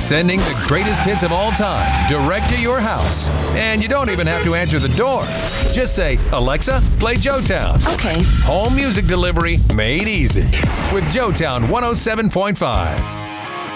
Sending the greatest hits of all time direct to your house. And you don't even have to answer the door. Just say, Alexa, play Joetown. Okay. Home music delivery made easy with Joetown 107.5.